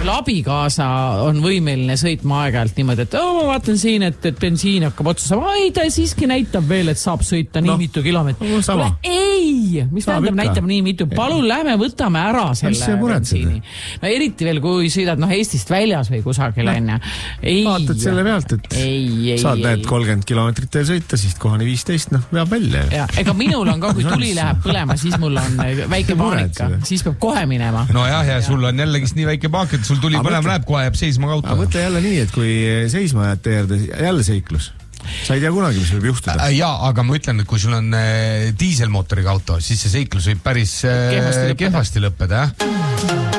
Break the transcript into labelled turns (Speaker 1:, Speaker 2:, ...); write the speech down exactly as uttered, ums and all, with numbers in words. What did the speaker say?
Speaker 1: abikaasa on võimeline sõitma aeg-ajalt niimoodi, et oh, ma vaatan siin, et, et bensiin hakkab otsa saama. Ai, ta siiski näitab veel, et saab sõita no, nii mitu kilomeetrit. Ei, mis tähendab näitab nii mitu? Palun lähme võtame ära selle bensiini. No eriti veel, kui sõidad no, Eestist väljas või kusagil no. enne. Ei,
Speaker 2: vaatad selle pealt, et
Speaker 1: ei, ei,
Speaker 2: saad näed kolmkümmend kilomeetrit teel sõita, siis kohani viisteist, noh, veab välja.
Speaker 1: Ja, ega minul on ka, kui tuli läheb põlema, siis mul on väike paanika. Siis peab kohe minema.
Speaker 3: No jah, ja sul on jällegist nii väike paak, et sul tuli põlema läheb, kohe jääb seisma ka auto.
Speaker 2: Aga mõtle jälle nii, et kui seisma jääd tee äärde, jälle seiklus. Sa ei tea kunagi, mis võib juhtuda.
Speaker 3: Jaa, aga ma ütlen, et kui sul on diiselmootoriga auto, siis see seiklus võib päris kehvasti lõppeda.